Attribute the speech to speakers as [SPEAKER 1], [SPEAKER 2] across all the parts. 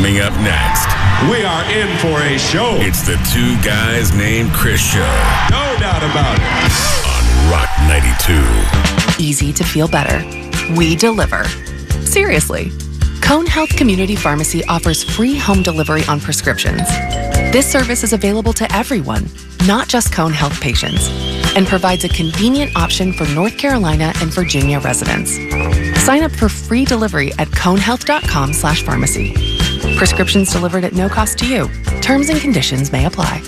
[SPEAKER 1] Coming up next,
[SPEAKER 2] We are in for a show.
[SPEAKER 1] it's the Two Guys Named Chris show
[SPEAKER 2] No doubt about it.
[SPEAKER 1] on Rock 92.
[SPEAKER 3] Easy to feel better. We deliver. Seriously. Cone Health Community Pharmacy offers free home delivery on prescriptions. This service is available to everyone, not just Cone Health patients, and provides a convenient option for North Carolina and Virginia residents. Sign up for free delivery at conehealth.com/pharmacy. Prescriptions delivered at no cost to you. Terms and conditions may apply.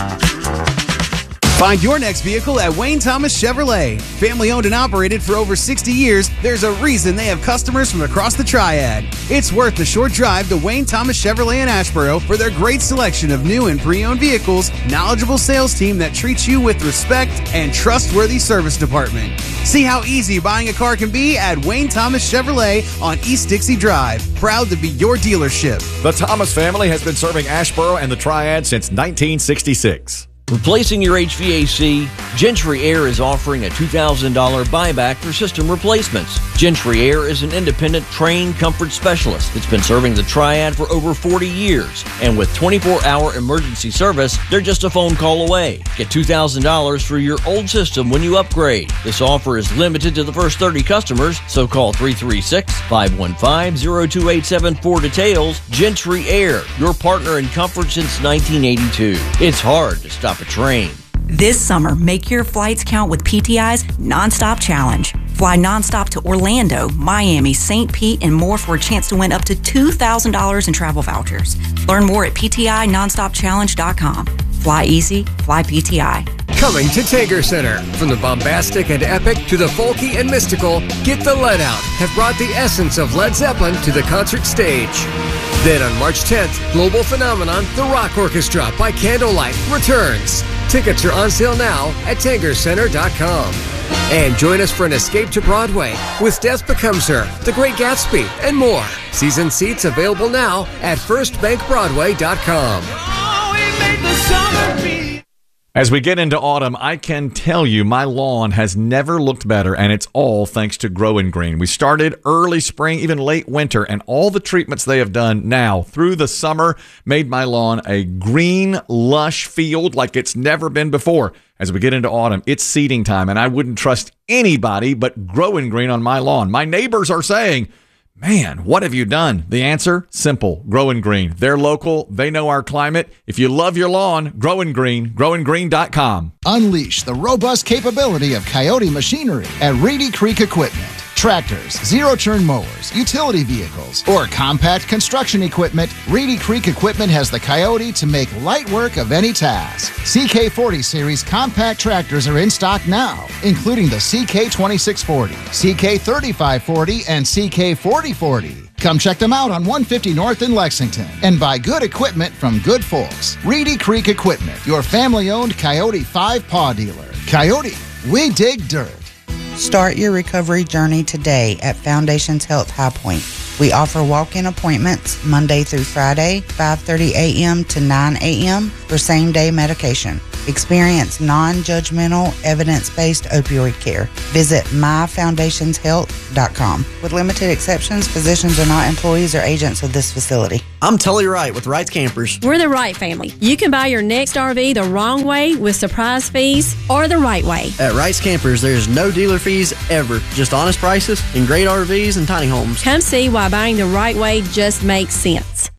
[SPEAKER 4] Find your next vehicle at Wayne Thomas Chevrolet. Family owned and operated for over 60 years, there's a reason they have customers from across the Triad. It's worth the short drive to Wayne Thomas Chevrolet in Asheboro for their great selection of new and pre-owned vehicles, knowledgeable sales team that treats you with respect, and trustworthy service department. See how easy buying a car can be at Wayne Thomas Chevrolet on East Dixie Drive. Proud to be your dealership.
[SPEAKER 5] The Thomas family has been serving Asheboro and the Triad since 1966.
[SPEAKER 6] Replacing your HVAC, Gentry Air is offering a $2,000 buyback for system replacements. Gentry Air is an independent, trained comfort specialist that's been serving the Triad for over 40 years. And with 24-hour emergency service, they're just a phone call away. Get $2,000 for your old system when you upgrade. This offer is limited to the first 30 customers, so call 336-515-0287 for details. Gentry Air, your partner in comfort since 1982. It's hard to stop a train.
[SPEAKER 7] This summer, make your flights count with PTI's Nonstop Challenge. Fly nonstop to Orlando, Miami, St. Pete, and more for a chance to win up to $2,000 in travel vouchers. Learn more at PTINonstopChallenge.com. Fly easy, fly PTI.
[SPEAKER 8] Coming to Tanger Center. From the bombastic and epic to the folky and mystical, Get the Lead Out have brought the essence of Led Zeppelin to the concert stage. Then on March 10th, global phenomenon The Rock Orchestra by Candlelight returns. Tickets are on sale now at TangerCenter.com. And join us for an escape to Broadway with Death Becomes Her, The Great Gatsby, and more. Season seats available now at FirstBankBroadway.com.
[SPEAKER 5] As we get into autumn, I can tell you my lawn has never looked better, and it's all thanks to Grow and Green. We started early spring, even late winter, and all the treatments they have done now through the summer made my lawn a green, lush field like it's never been before. As we get into autumn, it's seeding time, and I wouldn't trust anybody but Grow and Green on my lawn. My neighbors are saying, man, what have you done? The answer? Simple. Grow and Green. They're local. They know our climate. If you love your lawn, Grow and Green. GrowandGreen.com.
[SPEAKER 9] Unleash the robust capability of Coyote machinery at Reedy Creek Equipment. Tractors, zero-turn mowers, utility vehicles, or compact construction equipment, Reedy Creek Equipment has the Coyote to make light work of any task. CK40 series compact tractors are in stock now, including the CK2640, CK3540, and CK4040. Come check them out on 150 North in Lexington and buy good equipment from good folks. Reedy Creek Equipment, your family-owned Coyote 5-paw dealer. Coyote, we dig dirt.
[SPEAKER 10] Start your recovery journey today at Foundations Health High Point. We offer walk-in appointments Monday through Friday, 5:30 a.m. to 9 a.m. for same-day medication. Experience non-judgmental, evidence-based opioid care. Visit myfoundationshealth.com. With limited exceptions, physicians are not employees or agents of this facility.
[SPEAKER 11] I'm Tully Wright with Wright Campers.
[SPEAKER 12] We're the Wright family. You can buy your next RV the wrong way with surprise fees or the right way.
[SPEAKER 11] At Wright's Campers, there's no dealer fees ever. Just honest prices and great RVs and tiny homes.
[SPEAKER 12] Come see why buying the right way just makes sense.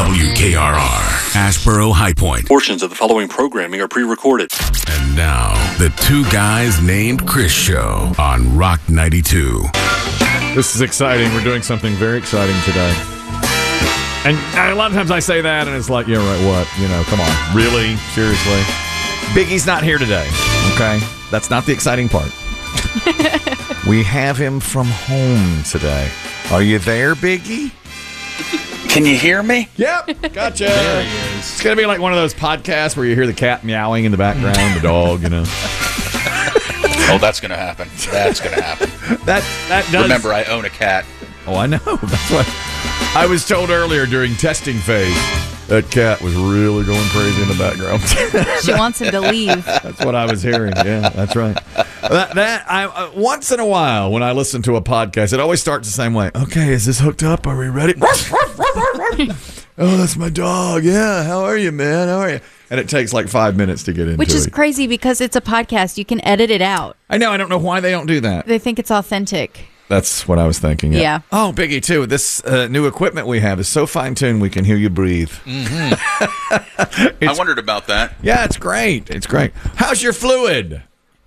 [SPEAKER 1] WKRR, Asheboro High Point.
[SPEAKER 13] Portions of the following programming are pre-recorded.
[SPEAKER 1] And now, the Two Guys Named Chris show on Rock 92.
[SPEAKER 5] This is exciting. We're doing something very exciting today. And a lot of times I say that, and it's like, yeah, right, what? You know, come on. Really? Seriously? Biggie's not here today, okay? That's not the exciting part. We have him from home today. Are you there, Biggie?
[SPEAKER 14] Can you hear me?
[SPEAKER 5] Yep, gotcha. There he is. It's going to be like one of those podcasts where you hear the cat meowing in the background, the dog, you know.
[SPEAKER 14] Oh, that's going to happen. That's going to happen.
[SPEAKER 5] That does.
[SPEAKER 14] Remember, I own a cat.
[SPEAKER 5] Oh, I know. That's what I was told earlier during testing phase. That cat was really going crazy in the background.
[SPEAKER 15] She wants him to leave.
[SPEAKER 5] That's what I was hearing. Yeah, that's right. I once in a while when I listen to a podcast, it always starts the same way. Okay, is this hooked up? Are we ready? Oh, that's my dog. Yeah, how are you, man? How are you? And it takes like 5 minutes to get into it.
[SPEAKER 15] Which is crazy because it's a podcast. You can edit it out.
[SPEAKER 5] I know. I don't know why they don't do that.
[SPEAKER 15] They think it's authentic.
[SPEAKER 5] That's what I was thinking.
[SPEAKER 15] Yeah.
[SPEAKER 5] Oh, Biggie, too. This new equipment we have is so fine-tuned we can hear you breathe.
[SPEAKER 14] Mm-hmm. I wondered about that.
[SPEAKER 5] Yeah, it's great. It's great. How's your fluid?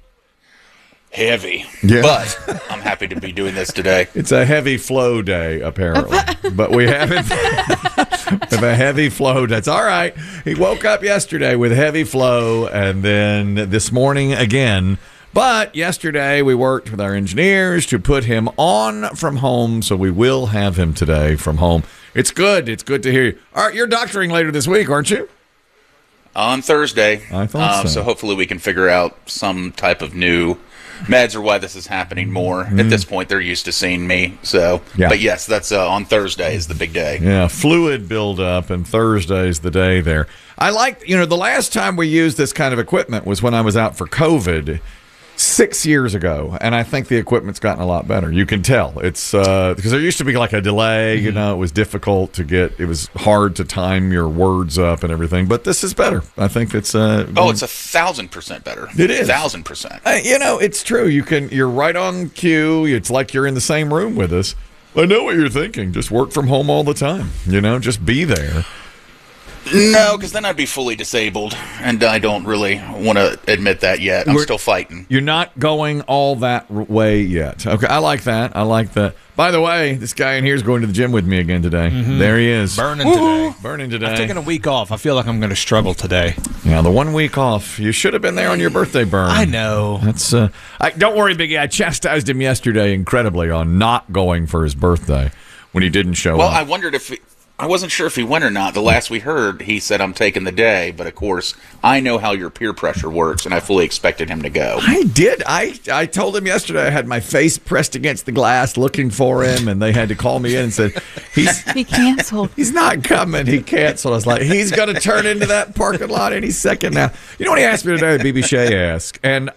[SPEAKER 14] Heavy.
[SPEAKER 5] Yeah.
[SPEAKER 14] But I'm happy to be doing this today.
[SPEAKER 5] It's a heavy flow day, apparently. But we haven't have a heavy flow. That's all right. He woke up yesterday with heavy flow, and then this morning again. But yesterday we worked with our engineers to put him on from home, so we will have him today from home. It's good. It's good to hear you. All right, you're doctoring later this week, aren't you?
[SPEAKER 14] On Thursday.
[SPEAKER 5] I thought so.
[SPEAKER 14] So hopefully we can figure out some type of new meds or why this is happening more. At this point, they're used to seeing me. So,
[SPEAKER 5] Yeah.
[SPEAKER 14] But yes, that's on Thursday is the big day.
[SPEAKER 5] Yeah, fluid buildup, and Thursday's the day there. I like, the last time we used this kind of equipment was when I was out for COVID 6 years ago, and I think the equipment's gotten a lot better. You can tell. It's because there used to be like a delay, it was difficult to get, it was hard to time your words up and everything, but this is better. I think it's
[SPEAKER 14] it's 1,000% better.
[SPEAKER 5] It is
[SPEAKER 14] 1,000%.
[SPEAKER 5] It's true. You're right on cue. It's like you're in the same room with us. I know what you're thinking. Just work from home all the time. Just be there.
[SPEAKER 14] No, because then I'd be fully disabled, and I don't really want to admit that yet. I'm still fighting.
[SPEAKER 5] You're not going all that way yet. Okay, I like that. By the way, this guy in here is going to the gym with me again today.
[SPEAKER 16] Mm-hmm.
[SPEAKER 5] There he is.
[SPEAKER 16] Burning today. I've taken a week off. I feel like I'm going to struggle today.
[SPEAKER 5] Yeah, the 1 week off. You should have been there on your birthday burn.
[SPEAKER 16] I know.
[SPEAKER 5] That's. Don't worry, Biggie. I chastised him yesterday incredibly on not going for his birthday when he didn't show up.
[SPEAKER 14] Well, I wondered if... I wasn't sure if he went or not. The last we heard, he said, I'm taking the day. But, of course, I know how your peer pressure works, and I fully expected him to go.
[SPEAKER 5] I did. I told him yesterday I had my face pressed against the glass looking for him, and they had to call me in and said,
[SPEAKER 15] he canceled.
[SPEAKER 5] He's not coming. He canceled. I was like, he's going to turn into that parking lot any second now. You know what he asked me today? BB Shea asked. And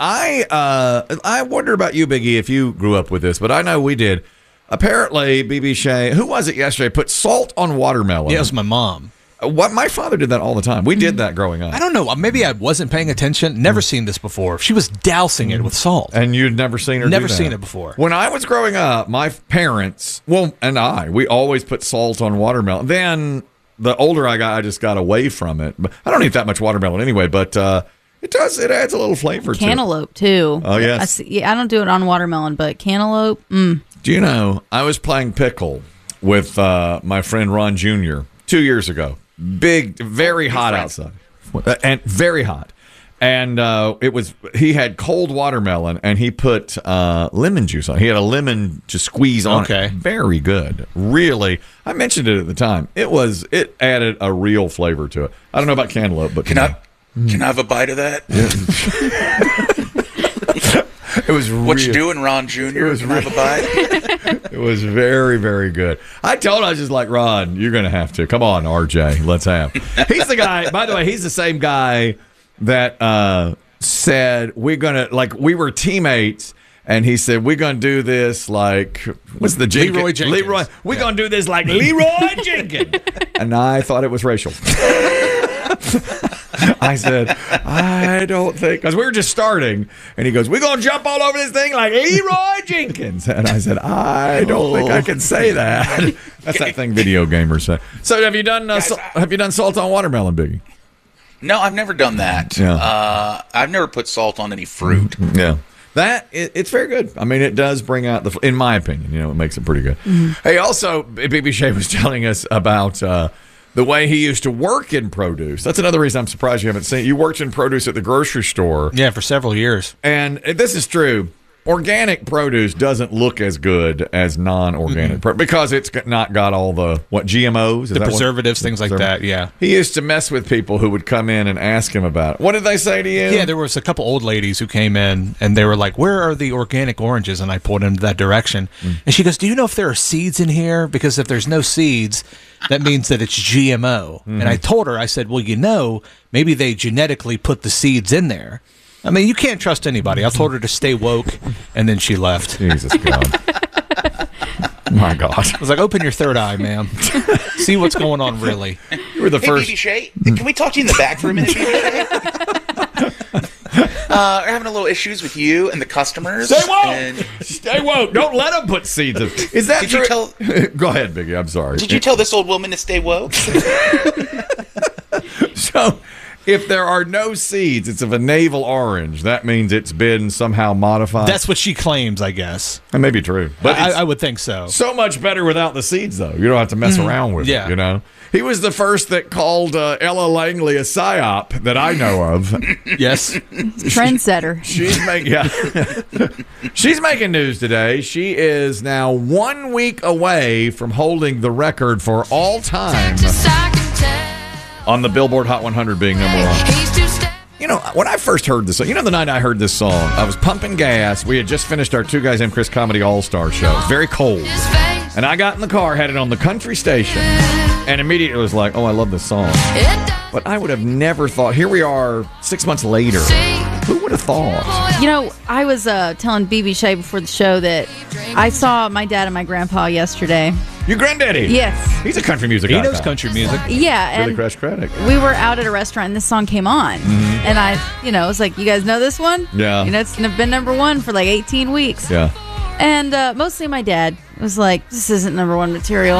[SPEAKER 5] I wonder about you, Biggie, if you grew up with this, but I know we did. Apparently, BB Shea, who was it yesterday, put salt on watermelon.
[SPEAKER 16] Yeah, it was my mom.
[SPEAKER 5] My father did that all the time. We did that growing up.
[SPEAKER 16] I don't know. Maybe I wasn't paying attention. Never seen this before. She was dousing it with salt.
[SPEAKER 5] And you'd never seen her
[SPEAKER 16] Never
[SPEAKER 5] do that.
[SPEAKER 16] seen it before.
[SPEAKER 5] When I was growing up, my parents, we always put salt on watermelon. Then the older I got, I just got away from it. But I don't eat that much watermelon anyway, but it adds a little flavor to it.
[SPEAKER 15] Cantaloupe, too.
[SPEAKER 5] Oh, yes.
[SPEAKER 15] I don't do it on watermelon, but cantaloupe,
[SPEAKER 5] Do you know, I was playing pickle with my friend Ron Jr. 2 years ago. Big, very hot outside. And very hot. And he had cold watermelon, and he put lemon juice on it. He had a lemon to squeeze on it. Very good. Really. I mentioned it at the time. It added a real flavor to it. I don't know about cantaloupe, but
[SPEAKER 14] Can I have a bite of that?
[SPEAKER 5] It was
[SPEAKER 14] what you doing, Ron Jr.? Can I have a bite?
[SPEAKER 5] It was very, very good. I was just like, Ron, you're going to have to. Come on, RJ, let's have. He's the guy, by the way, he's the same guy that said we were teammates, and he said, we're going to do this like, what's the Jenkins?
[SPEAKER 16] Leroy Jenkins.
[SPEAKER 5] We're going to do this like Leroy Jenkins. And I thought it was racial. I said, I don't think, because we were just starting, and he goes, we're going to jump all over this thing like Leroy Jenkins. And I said, I don't think I can say that. That's that thing video gamers say. So have you done salt on watermelon, Biggie?
[SPEAKER 14] No, I've never done that.
[SPEAKER 5] Yeah.
[SPEAKER 14] I've never put salt on any fruit.
[SPEAKER 5] Yeah. It's very good. I mean, it does bring out in my opinion, it makes it pretty good.
[SPEAKER 15] Mm-hmm.
[SPEAKER 5] Hey, also, BB Shea was telling us about the way he used to work in produce. That's another reason I'm surprised you haven't seen it. You worked in produce at the grocery store.
[SPEAKER 16] Yeah, for several years.
[SPEAKER 5] And this is true. Organic produce doesn't look as good as non-organic because it's not got all the GMOs,
[SPEAKER 16] the preservatives, things like that. Yeah,
[SPEAKER 5] he used to mess with people who would come in and ask him about it. What did they say to you?
[SPEAKER 16] Yeah, there was a couple old ladies who came in and they were like, "Where are the organic oranges?" And I pulled them in that direction, and she goes, "Do you know if there are seeds in here? Because if there's no seeds, that means that it's GMO." And I told her, I said, "Well, maybe they genetically put the seeds in there." I mean, you can't trust anybody. I told her to stay woke, and then she left.
[SPEAKER 5] Jesus God. My God.
[SPEAKER 16] I was like, open your third eye, ma'am. See what's going on, really.
[SPEAKER 5] You were the
[SPEAKER 14] Hey,
[SPEAKER 5] first.
[SPEAKER 14] BB Shay, can we talk to you in the back for a minute, BB Shay? We're having a little issues with you and the customers.
[SPEAKER 5] Stay woke!
[SPEAKER 14] And
[SPEAKER 5] Stay woke. Don't let them put seeds in. Is that
[SPEAKER 14] Did
[SPEAKER 5] true?
[SPEAKER 14] you tell?
[SPEAKER 5] Go ahead, Biggie. I'm sorry.
[SPEAKER 14] Did you tell this old woman to stay woke?
[SPEAKER 5] So, if there are no seeds, it's of a navel orange. That means it's been somehow modified.
[SPEAKER 16] That's what she claims, I guess.
[SPEAKER 5] That may be true. But
[SPEAKER 16] I would think so.
[SPEAKER 5] so much better without the seeds, though. You don't have to mess around with
[SPEAKER 16] Yeah.
[SPEAKER 5] it, you know? He was the first that called Ella Langley a psyop that I know of.
[SPEAKER 16] Yes.
[SPEAKER 15] Trendsetter.
[SPEAKER 5] She's making news today. She is now 1 week away from holding the record for all time on the Billboard Hot 100 being number one. You know, when I first heard this song, the night I heard this song, I was pumping gas. We had just finished our Two Guys Named Chris Comedy All-Star show. It was very cold. And I got in the car, had it on the country station, and immediately was like, oh, I love this song. But I would have never thought, here we are 6 months later. Who would have thought?
[SPEAKER 15] You know, I was telling BB Shay before the show that I saw my dad and my grandpa yesterday.
[SPEAKER 5] Your granddaddy?
[SPEAKER 15] Yes.
[SPEAKER 5] He's a country music
[SPEAKER 16] He
[SPEAKER 5] icon.
[SPEAKER 16] knows country music.
[SPEAKER 15] Yeah,
[SPEAKER 5] Really
[SPEAKER 15] and
[SPEAKER 5] Crash Craddock.
[SPEAKER 15] we were out at a restaurant and this song came on. And I, was like, you guys know this one?
[SPEAKER 5] Yeah.
[SPEAKER 15] It's been number one for like 18 weeks.
[SPEAKER 5] Yeah.
[SPEAKER 15] And mostly my dad was like, this isn't number one material.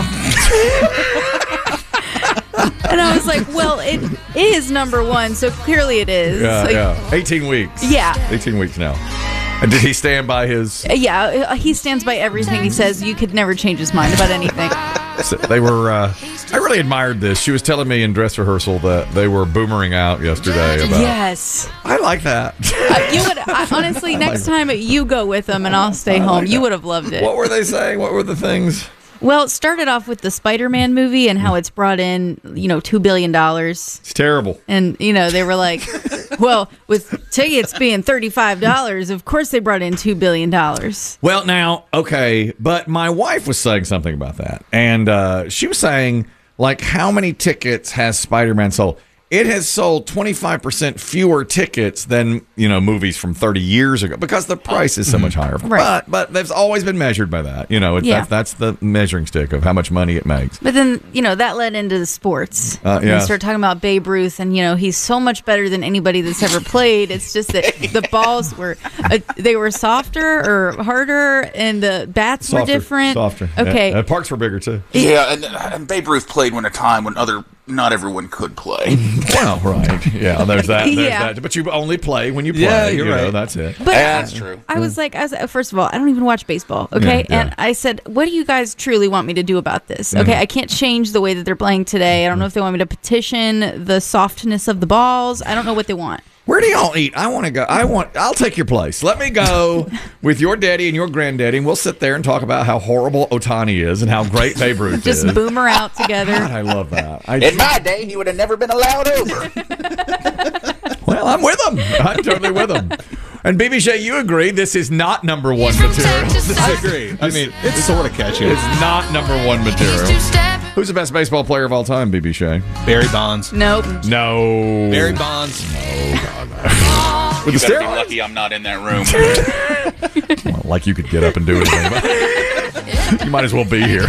[SPEAKER 15] And I was like, well, it is number one, so clearly it is.
[SPEAKER 5] Yeah,
[SPEAKER 15] Like,
[SPEAKER 5] yeah. 18 weeks.
[SPEAKER 15] Yeah.
[SPEAKER 5] 18 weeks now. And did he stand by his...
[SPEAKER 15] Yeah, he stands by everything he says. You could never change his mind about anything.
[SPEAKER 5] They were... I really admired this. She was telling me in dress rehearsal that they were boomering out yesterday about...
[SPEAKER 15] Yes.
[SPEAKER 5] I like that.
[SPEAKER 15] You would honestly, next time you go with them and I'll stay home, you would have loved it.
[SPEAKER 5] What were they saying? What were the things?
[SPEAKER 15] Well, it started off with the Spider-Man movie and how it's brought in, $2 billion.
[SPEAKER 5] It's terrible.
[SPEAKER 15] And, they were like, well, with tickets being $35, of course they brought in $2 billion.
[SPEAKER 5] Well, now, okay, but my wife was saying something about that. And she was saying, like, how many tickets has Spider-Man sold? It has sold 25% fewer tickets than, movies from 30 years ago because the price is so much higher.
[SPEAKER 15] Right.
[SPEAKER 5] But they've always been measured by that. That's the measuring stick of how much money it makes.
[SPEAKER 15] But then, that led into the sports.
[SPEAKER 5] Yeah.
[SPEAKER 15] And they started talking about Babe Ruth, and, he's so much better than anybody that's ever played. It's just that the balls were, they were softer or harder, and the bats were different.
[SPEAKER 5] Softer.
[SPEAKER 15] Okay.
[SPEAKER 5] Yeah. Parks were bigger, too.
[SPEAKER 14] Yeah, and Babe Ruth played in a time when not everyone could play.
[SPEAKER 5] Well, right. Yeah, there's that. There's
[SPEAKER 15] Yeah.
[SPEAKER 5] that. But you only play when you play.
[SPEAKER 16] Yeah, you're right.
[SPEAKER 5] That's it.
[SPEAKER 15] But
[SPEAKER 14] That's true.
[SPEAKER 15] I was like, first of all, I don't even watch baseball, okay?
[SPEAKER 5] Yeah.
[SPEAKER 15] And I said, what do you guys truly want me to do about this? Okay, I can't change the way that they're playing today. I don't know if they want me to petition the softness of the balls. I don't know what they want.
[SPEAKER 5] Where do y'all eat? I want to go. I'll take your place. Let me go with your daddy and your granddaddy, and we'll sit there and talk about how horrible Ohtani is and how great Babe Ruth is.
[SPEAKER 15] Just boomer out together.
[SPEAKER 5] God, I love that.
[SPEAKER 14] In my day, he would have never been allowed over.
[SPEAKER 5] Well, I'm with him. I'm totally with him. And BB Shay, you agree this is not number one material.
[SPEAKER 16] I agree. I mean, it's sort of catchy.
[SPEAKER 5] It's not number one material. Who's the best baseball player of all time, BB Shay?
[SPEAKER 16] Barry Bonds.
[SPEAKER 15] Nope.
[SPEAKER 5] No.
[SPEAKER 16] Barry Bonds.
[SPEAKER 5] With
[SPEAKER 14] You
[SPEAKER 5] the
[SPEAKER 14] better be
[SPEAKER 5] steroids?
[SPEAKER 14] lucky I'm not in that room.
[SPEAKER 5] Well, like you could get up and do anything. You might as well be here.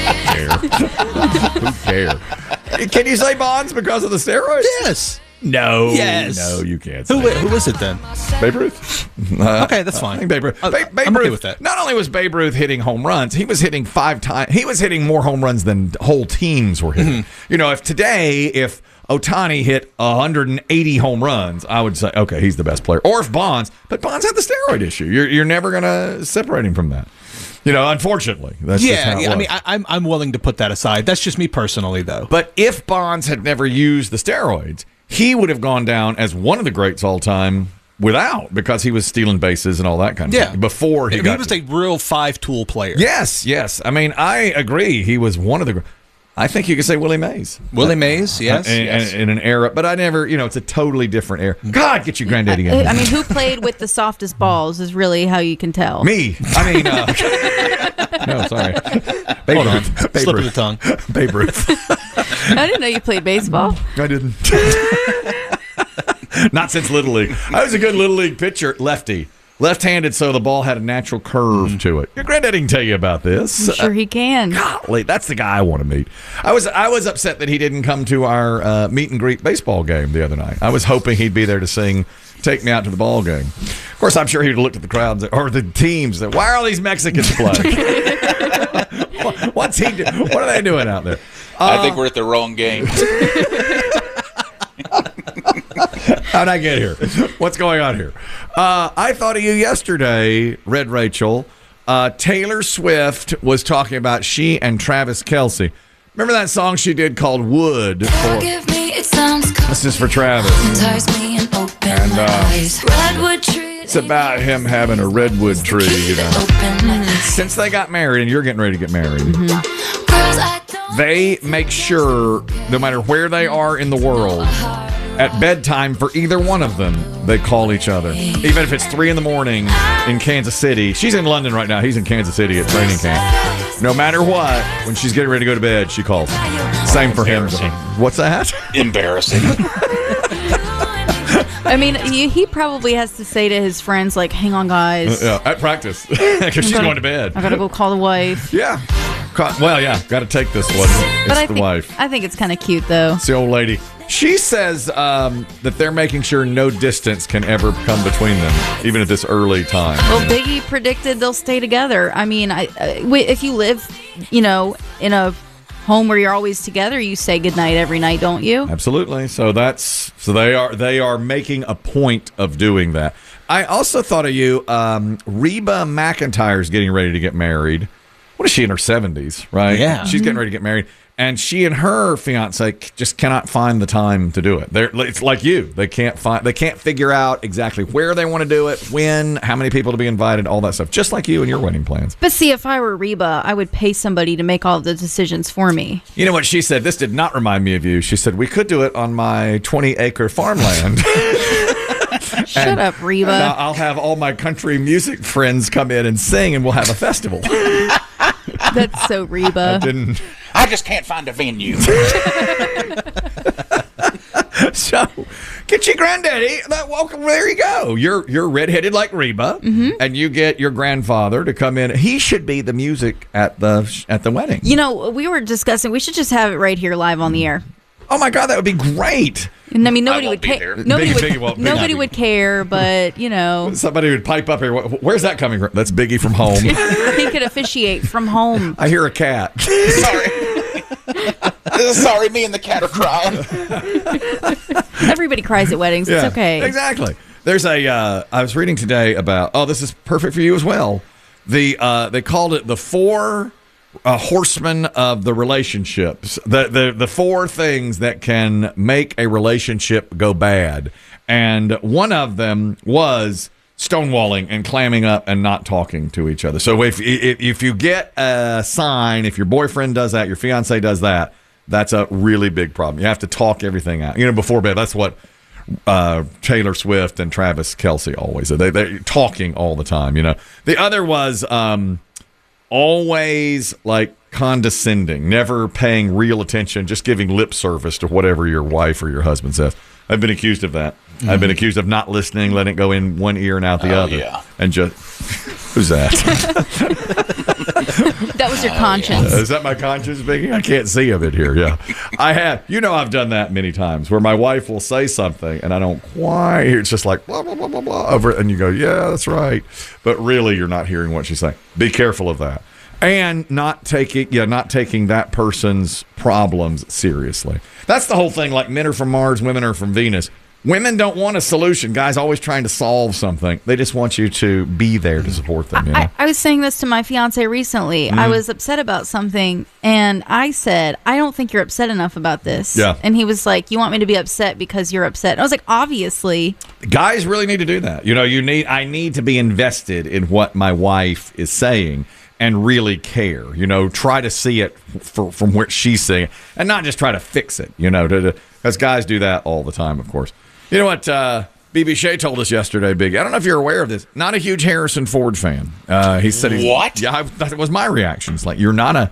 [SPEAKER 5] Who cares? Can you say Bonds because of the steroids?
[SPEAKER 16] Yes.
[SPEAKER 5] No.
[SPEAKER 16] Yes.
[SPEAKER 5] No, you can't say
[SPEAKER 16] Who is it then?
[SPEAKER 5] Babe Ruth.
[SPEAKER 16] Okay, that's fine.
[SPEAKER 5] I think Babe Ruth. Babe
[SPEAKER 16] I'm
[SPEAKER 5] Ruth,
[SPEAKER 16] okay with that.
[SPEAKER 5] Not only was Babe Ruth hitting home runs, he was hitting 5 times. He was hitting more home runs than whole teams were hitting. If Ohtani hit 180 home runs, I would say, okay, he's the best player. Or if Bonds, but Bonds had the steroid issue. You're never going to separate him from that. Unfortunately, that's just how it was.
[SPEAKER 16] I mean, I'm willing to put that aside. That's just me personally, though.
[SPEAKER 5] But if Bonds had never used the steroids, he would have gone down as one of the greats all time because he was stealing bases and all that kind of thing. Before he
[SPEAKER 16] was a real 5-tool player.
[SPEAKER 5] Yes. I mean, I agree. He was one of the. I think you could say Willie Mays.
[SPEAKER 16] Willie Mays, yes.
[SPEAKER 5] In an era, but I never. It's a totally different era. God, get your granddaddy again.
[SPEAKER 15] I mean, who played with the softest balls is really how you can tell.
[SPEAKER 5] Me. I mean, no, sorry.
[SPEAKER 16] Hold on. Slip of the tongue.
[SPEAKER 5] Babe Ruth.
[SPEAKER 15] I didn't know you played baseball.
[SPEAKER 5] I didn't. Not since Little League. I was a good Little League pitcher, lefty. Left-handed, so the ball had a natural curve to it. Your granddaddy can tell you about this.
[SPEAKER 15] I'm sure he can.
[SPEAKER 5] Golly, that's the guy I want to meet. I was upset that he didn't come to our meet and greet baseball game the other night. I was hoping he'd be there to sing "Take Me Out to the Ball Game." Of course, I'm sure he'd looked at the crowds or the teams. Why are all these Mexicans playing? What's he doing? What are they doing out there?
[SPEAKER 14] I think we're at the wrong game.
[SPEAKER 5] How'd I get here? What's going on here? I thought of you yesterday, Red Rachel. Taylor Swift was talking about she and Travis Kelce. Remember that song she did called Wood? This is for Travis. And it's about him having a redwood tree, you know. Since they got married, and you're getting ready to get married, they make sure, no matter where they are in the world, at bedtime for either one of them, they call each other. Even if it's 3 a.m. in Kansas City. She's in London right now. He's in Kansas City at training camp. No matter what, when she's getting ready to go to bed, she calls. Same for him. What's that?
[SPEAKER 14] Embarrassing.
[SPEAKER 15] I mean, he probably has to say to his friends, like, hang on, guys.
[SPEAKER 5] Yeah, at practice. Because she's going to bed.
[SPEAKER 15] I got to go call the wife.
[SPEAKER 5] Yeah. Well, yeah, got to take this one. It's the wife.
[SPEAKER 15] I think it's kind of cute, though.
[SPEAKER 5] It's the old lady. She says that they're making sure no distance can ever come between them, even at this early time.
[SPEAKER 15] Well, Biggie predicted they'll stay together. I mean, if you live, in a home where you're always together, you say goodnight every night, don't you?
[SPEAKER 5] Absolutely. So they are making a point of doing that. I also thought of you. Reba McEntire's getting ready to get married. What is she, in her 70s, right?
[SPEAKER 16] Yeah.
[SPEAKER 5] She's getting ready to get married. And she and her fiance just cannot find the time to do it. It's like you. They can't figure out exactly where they want to do it, when, how many people to be invited, all that stuff. Just like you and your wedding plans.
[SPEAKER 15] But see, if I were Reba, I would pay somebody to make all the decisions for me.
[SPEAKER 5] You know what she said? This did not remind me of you. She said, we could do it on my 20-acre farmland.
[SPEAKER 15] Shut up, Reba.
[SPEAKER 5] I'll have all my country music friends come in and sing, and we'll have a festival.
[SPEAKER 15] That's so Reba.
[SPEAKER 14] I just can't find a venue.
[SPEAKER 5] So, get your granddaddy. Welcome. There you go. You're redheaded like Reba, and you get your grandfather to come in. He should be the music at the wedding.
[SPEAKER 15] We were discussing we should just have it right here live on the air.
[SPEAKER 5] Oh my God, that would be great.
[SPEAKER 15] And I mean, nobody would care. Nobody would care, but
[SPEAKER 5] somebody would pipe up here. Where's that coming from? That's Biggie from home.
[SPEAKER 15] He could officiate from home.
[SPEAKER 5] I hear a cat.
[SPEAKER 14] Sorry, me and the cat are crying.
[SPEAKER 15] Everybody cries at weddings.
[SPEAKER 5] Yeah,
[SPEAKER 15] it's okay.
[SPEAKER 5] Exactly. There's I was reading today about. Oh, this is perfect for you as well. They called it the 4 horsemen of the relationships. The 4 things that can make a relationship go bad, and one of them was stonewalling and clamming up and not talking to each other. So if you get a sign, if your boyfriend does that, your fiance does that, that's a really big problem. You have to talk everything out. Before bed. That's what Taylor Swift and Travis Kelce always do. They're talking all the time. The other was always like condescending, never paying real attention, just giving lip service to whatever your wife or your husband says. I've been accused of that. I've been accused of not listening, letting it go in one ear and out the other. Yeah. And just who's that?
[SPEAKER 15] That was your conscience.
[SPEAKER 5] Is that my conscience speaking? I can't see of it here. Yeah, I have. I've done that many times where my wife will say something and I don't quite hear. It's just like blah blah blah blah blah over it, and you go, yeah, that's right, but really you're not hearing what she's saying. Be careful of that, and not taking that person's problems seriously. That's the whole thing. Like, men are from Mars, women are from Venus. Women don't want a solution. Guys always trying to solve something. They just want you to be there to support them.
[SPEAKER 15] I was saying this to my fiance recently. I was upset about something, and I said, I don't think you're upset enough about this.
[SPEAKER 5] Yeah.
[SPEAKER 15] And he was like, you want me to be upset because you're upset? And I was like, obviously.
[SPEAKER 5] Guys really need to do that. I need to be invested in what my wife is saying and really care. Try to see it from where she's seeing it, and not just try to fix it. Because guys do that all the time, of course. You know what B.B. Shea told us yesterday, Big? I don't know if you're aware of this. Not a huge Harrison Ford fan. He said,
[SPEAKER 14] what?
[SPEAKER 5] Yeah, that was my reaction. It's like, you're not a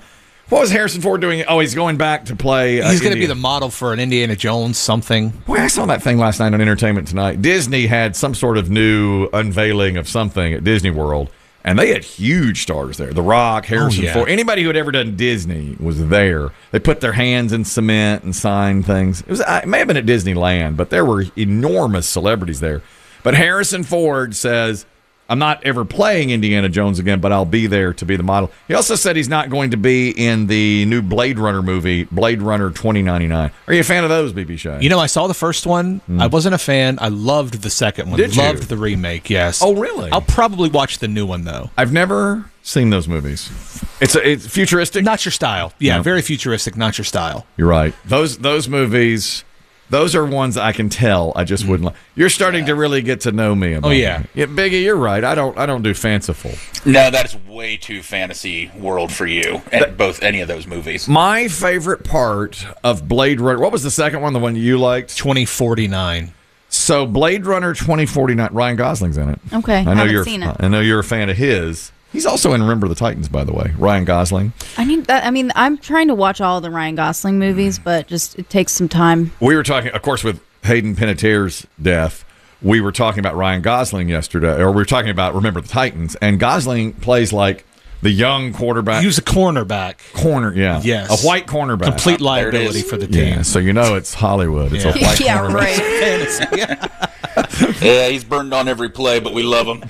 [SPEAKER 5] What was Harrison Ford doing? Oh, he's going back to play.
[SPEAKER 16] He's going to be the model for an Indiana Jones something.
[SPEAKER 5] Boy, I saw that thing last night on Entertainment Tonight. Disney had some sort of new unveiling of something at Disney World, and they had huge stars there. The Rock, Harrison Ford. Anybody who had ever done Disney was there. They put their hands in cement and signed things. It may have been at Disneyland, but there were enormous celebrities there. But Harrison Ford says, I'm not ever playing Indiana Jones again, but I'll be there to be the model. He also said he's not going to be in the new Blade Runner movie, Blade Runner 2099. Are you a fan of those, BB Shea?
[SPEAKER 16] You know, I saw the first one. I wasn't a fan. I loved the second one. Loved the remake, yes.
[SPEAKER 5] Oh, really?
[SPEAKER 16] I'll probably watch the new one, though.
[SPEAKER 5] I've never seen those movies. It's futuristic?
[SPEAKER 16] Not your style. Yeah,
[SPEAKER 5] No.
[SPEAKER 16] very futuristic, not your style.
[SPEAKER 5] You're right. Those movies... Those are ones I can tell I just wouldn't like. You're starting to really get to know me about them. Yeah, Biggie, you're right. I don't do fanciful.
[SPEAKER 14] No, that is way too fantasy world for you. Both any of those movies.
[SPEAKER 5] My favorite part of Blade Runner. What was the second one? The one you liked?
[SPEAKER 16] 2049.
[SPEAKER 5] So Blade Runner 2049. Ryan Gosling's in it.
[SPEAKER 15] Okay, I haven't seen it.
[SPEAKER 5] I know you're a fan of his. He's also in Remember the Titans, by the way. Ryan Gosling.
[SPEAKER 15] I need that. I mean, I'm trying to watch all the Ryan Gosling movies, but just it takes some time.
[SPEAKER 5] We were talking, of course, with Hayden Panettiere's death. We were talking about Ryan Gosling yesterday, or we were talking about Remember the Titans, and Gosling plays like the young quarterback.
[SPEAKER 16] He was a cornerback.
[SPEAKER 5] Yeah.
[SPEAKER 16] Yes.
[SPEAKER 5] A white cornerback.
[SPEAKER 16] Complete liability for the team.
[SPEAKER 5] Yeah, so you know it's Hollywood. It's a white cornerback.
[SPEAKER 15] Right.
[SPEAKER 14] Yeah, he's burned on every play, but we love him.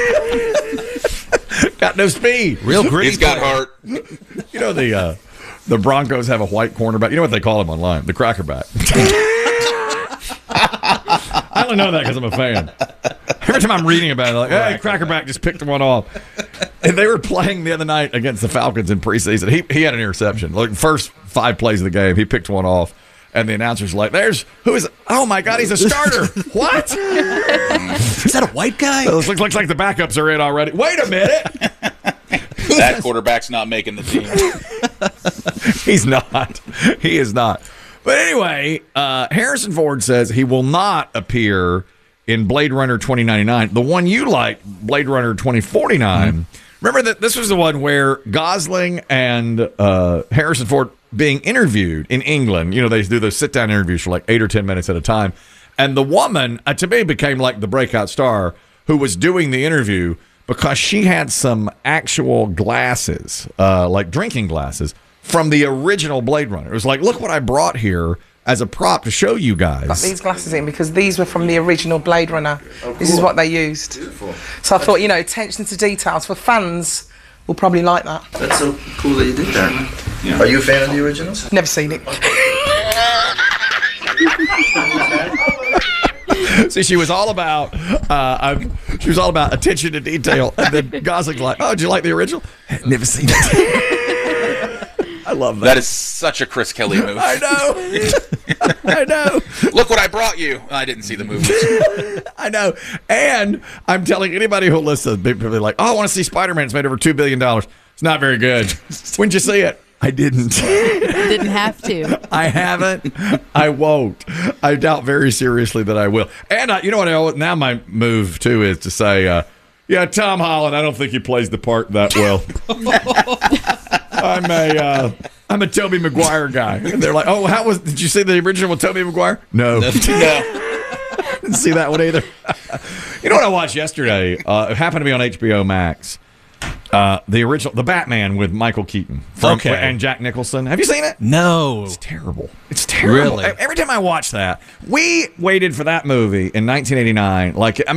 [SPEAKER 5] Got no speed.
[SPEAKER 16] Real gritty.
[SPEAKER 14] He's got heart.
[SPEAKER 5] You know the Broncos have a white cornerback. You know what they call him online? The crackerback. I only know that because I'm a fan. Every time I'm reading about it, like, hey, crackerback just picked one off. And they were playing the other night against the Falcons in preseason. He had an interception. Like first 5 plays of the game, he picked one off. And the announcer's like, oh my God, he's a starter. What?
[SPEAKER 16] Is that a white guy?
[SPEAKER 5] It looks like the backups are in already. Wait a minute.
[SPEAKER 14] That quarterback's not making the team.
[SPEAKER 5] He's not. He is not. But anyway, Harrison Ford says he will not appear in Blade Runner 2099. The one you like, Blade Runner 2049. Remember that this was the one where Gosling and Harrison Ford being interviewed in England. You know, they do those sit-down interviews for like 8 or 10 minutes at a time. And the woman, to me, became like the breakout star who was doing the interview because she had some actual glasses, like drinking glasses, from the original Blade Runner. It was like, look what I brought here as a prop to show you guys.
[SPEAKER 17] Got these glasses in because these were from the original Blade Runner.
[SPEAKER 5] Oh,
[SPEAKER 17] this is what they used.
[SPEAKER 5] Beautiful.
[SPEAKER 17] So I thought, attention to details for fans will probably like that.
[SPEAKER 18] That's so cool that you did that. Yeah. Are you a fan of the original?
[SPEAKER 17] Never seen it.
[SPEAKER 5] See, she was all about attention to detail, and then Gosling's like, "Oh, did you like the original? Never seen it." I love that.
[SPEAKER 14] That is such a Chris Kelly move.
[SPEAKER 5] I know. I know.
[SPEAKER 14] Look what I brought you. I didn't see the movie.
[SPEAKER 5] I know. And I'm telling anybody who'll listen, people are like, "Oh, I want to see Spider-Man. It's made over $2 billion. It's not very good." When'd you see it? I didn't.
[SPEAKER 15] Didn't have to.
[SPEAKER 5] I haven't. I won't. I doubt very seriously that I will. And you know what? Now my move too is to say, yeah, Tom Holland. I don't think he plays the part that well. I'm a Tobey Maguire guy. And they're like, oh, did you see the original with Tobey Maguire? No. Didn't see that one either. You know what I watched yesterday? It happened to be on HBO Max. The original, the Batman with Michael Keaton and Jack Nicholson. Have you seen it?
[SPEAKER 16] No.
[SPEAKER 5] It's terrible. It's terrible.
[SPEAKER 16] Really?
[SPEAKER 5] Every time I watch that, we waited for that movie in 1989.